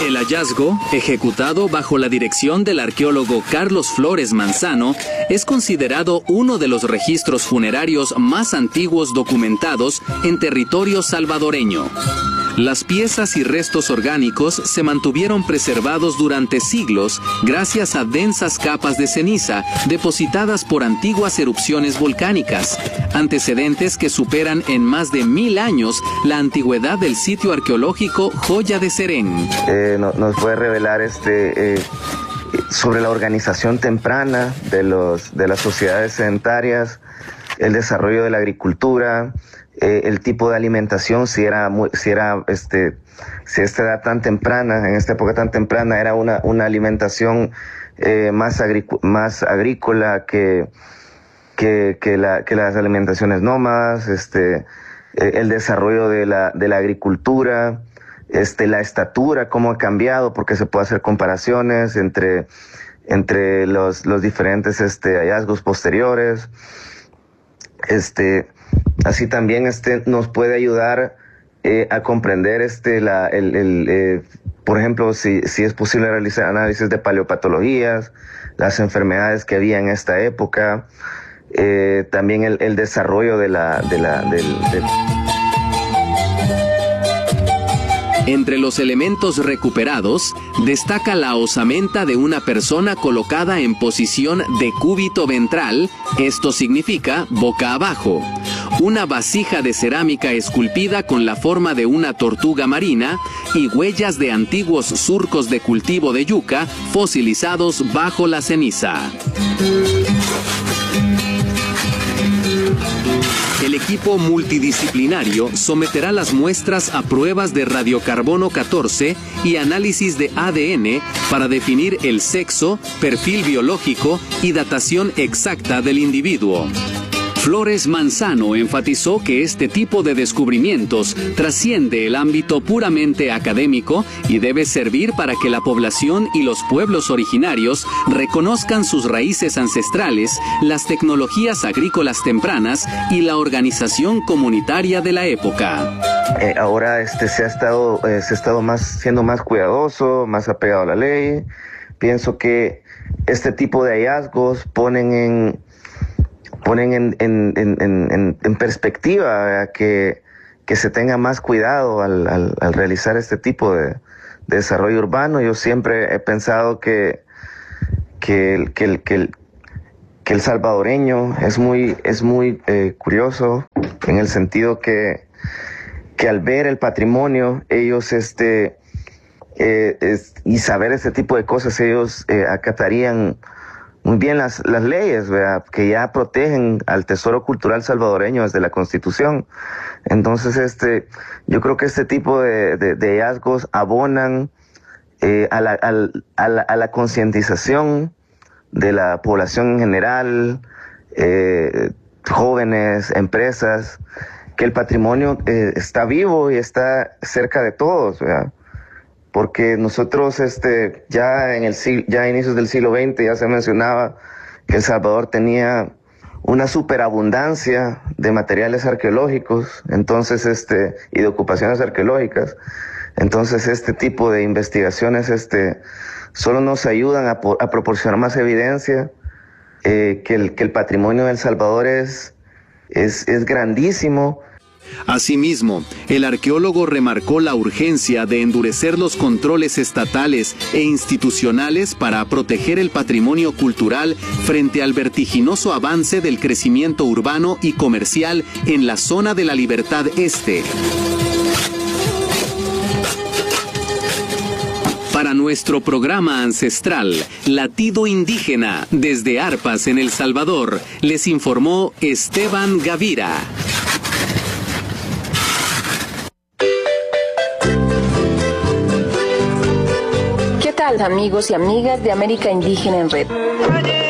El hallazgo, ejecutado bajo la dirección del arqueólogo Carlos Flores Manzano, es considerado uno de los registros funerarios más antiguos documentados en territorio salvadoreño. Las piezas y restos orgánicos se mantuvieron preservados durante siglos gracias a densas capas de ceniza depositadas por antiguas erupciones volcánicas, antecedentes que superan en más de 1000 años la antigüedad del sitio arqueológico Joya de Serén. Nos puede revelar sobre la organización temprana de las sociedades sedentarias, el desarrollo de la agricultura, el tipo de alimentación, si esta edad tan temprana, en esta época tan temprana, era una alimentación más agrícola que las alimentaciones nómadas, el desarrollo de la agricultura, la estatura, cómo ha cambiado, porque se puede hacer comparaciones entre los diferentes hallazgos posteriores. Así también nos puede ayudar a comprender por ejemplo, si es posible realizar análisis de paleopatologías, las enfermedades que había en esta época, también el desarrollo del Entre los elementos recuperados, destaca la osamenta de una persona colocada en posición de cúbito ventral, esto significa boca abajo, una vasija de cerámica esculpida con la forma de una tortuga marina y huellas de antiguos surcos de cultivo de yuca fosilizados bajo la ceniza. El equipo multidisciplinario someterá las muestras a pruebas de radiocarbono 14 y análisis de ADN para definir el sexo, perfil biológico y datación exacta del individuo. Flores Manzano enfatizó que este tipo de descubrimientos trasciende el ámbito puramente académico y debe servir para que la población y los pueblos originarios reconozcan sus raíces ancestrales, las tecnologías agrícolas tempranas y la organización comunitaria de la época. Ahora se ha estado siendo más cuidadoso, más apegado a la ley. Pienso que este tipo de hallazgos ponen en perspectiva que se tenga más cuidado al realizar este tipo de desarrollo urbano. Yo siempre he pensado que el salvadoreño es muy curioso, en el sentido que al ver el patrimonio, ellos y saber este tipo de cosas, ellos acatarían muy bien las leyes, ¿verdad?, que ya protegen al tesoro cultural salvadoreño desde la Constitución. Entonces, yo creo que este tipo de hallazgos abonan a la concientización de la población en general, jóvenes, empresas, que el patrimonio está vivo y está cerca de todos, ¿verdad? Porque nosotros ya a inicios del siglo XX ya se mencionaba que El Salvador tenía una superabundancia de materiales arqueológicos, entonces y de ocupaciones arqueológicas. Entonces este tipo de investigaciones solo nos ayudan a proporcionar más evidencia que el patrimonio de El Salvador es grandísimo. Asimismo, el arqueólogo remarcó la urgencia de endurecer los controles estatales e institucionales para proteger el patrimonio cultural frente al vertiginoso avance del crecimiento urbano y comercial en la zona de la Libertad Este. Para nuestro programa ancestral, Latido Indígena, desde Arpas en El Salvador, les informó Esteban Gavira. ¿Qué tal, amigos y amigas de América Indígena en Red?